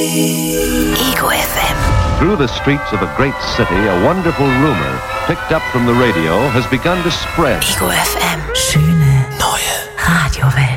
Ego FM. Through the streets of a great city, a wonderful rumor, picked up from the radio, has begun to spread. Ego FM. Schöne neue Radiowelt.